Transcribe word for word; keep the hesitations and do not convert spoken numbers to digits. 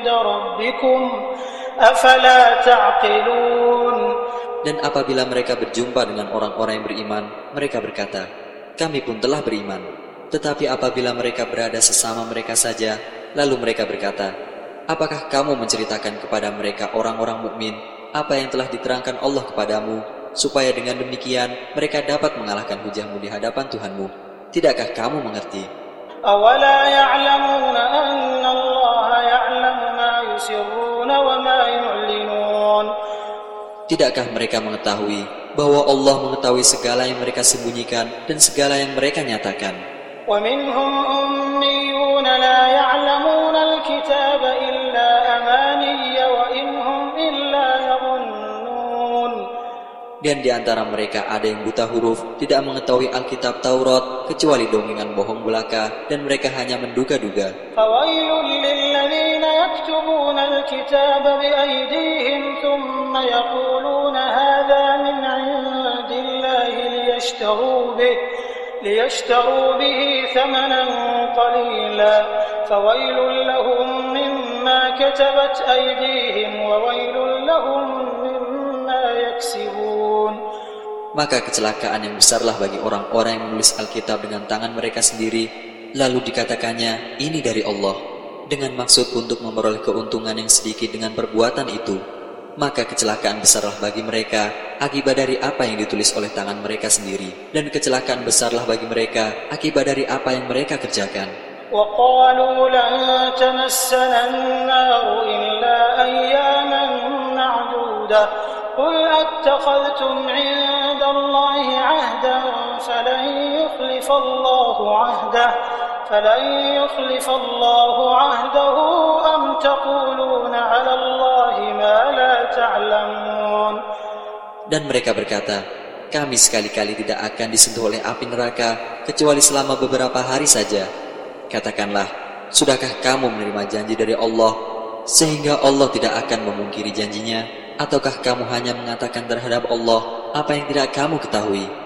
ربكم أفلا تعقلون. Dan apabila mereka berjumpa dengan orang-orang yang beriman, mereka berkata, kami pun telah beriman. Tetapi apabila mereka berada sesama mereka saja, lalu mereka berkata, apakah kamu menceritakan kepada mereka orang-orang mukmin apa yang telah diterangkan Allah kepadamu, supaya dengan demikian mereka dapat mengalahkan hujahmu di hadapan Tuhanmu? Tidakkah kamu mengerti? أَوَلَا يَعْلَمُونَ أَنَّ اللَّهَ يَعْلَمُ مَا يُسِرُّونَ وَمَا يُعْلِنُونَ. Tidakkah mereka mengetahui bahwa Allah mengetahui segala yang mereka sembunyikan dan segala yang mereka nyatakan? وَمِنْهُمْ أُمِّيُّونَ لَا يَعْلَمُونَ الْكِتَابَ إِلَّا أَمَانِيَّ وَإِنْ هُمْ إِلَّا يَظُنُّونَ. Dan di antara mereka ada yang buta huruf, tidak mengetahui Alkitab Taurat kecuali dongengan bohong belaka, dan mereka hanya menduga-duga. فَوَيْلٌ لِلَّذِينَ يَكْتُبُونَ الْكِتَابَ بِأَيْدِيهِمْ ثُمَّ يَقُولُونَ هَذَا مِنْ عِنْدِ اللَّهِ لِيَشْتَرُوا بِهِ لِيَشْتَرُوا بِهِ ثَمَنًا قَلِيلًا فَوَيْلٌ لَهُمْ مِمَّا كَتَبَتْ أَيْدِيهِمْ وَوَيْلٌ لَهُمْ مِمَّا يَكْسِبُونَ. Maka kecelakaan yang besarlah bagi orang-orang yang menulis Alkitab dengan tangan mereka sendiri, lalu dikatakannya ini dari Allah, dengan maksud untuk memperoleh keuntungan yang sedikit dengan perbuatan itu. Maka kecelakaan besarlah bagi mereka akibat dari apa yang ditulis oleh tangan mereka sendiri, dan kecelakaan besarlah bagi mereka akibat dari apa yang mereka kerjakan. وَقَالُوا لَن تَمَسَّنَا النَّارُ إِلَّا أَيَّامًا مَّعْدُودَةً قُلْ أَتَّخَذْتُمْ عِندَ اللَّهِ عَهْدًا فَلَن يُخْلِفَ اللَّهُ عَهْدَهُ فَلَن يُخْلِفَ اللَّهُ عَهْدَهُ أَمْ تَقُولُونَ عَلَى اللَّهِ مَا لَا تَعْلَمُونَ. Dan mereka berkata, kami sekali-kali tidak akan disentuh oleh api neraka kecuali selama beberapa hari saja. Katakanlah, sudahkah kamu menerima janji dari Allah sehingga Allah tidak akan memungkiri janjinya? Ataukah kamu hanya mengatakan terhadap Allah apa yang tidak kamu ketahui?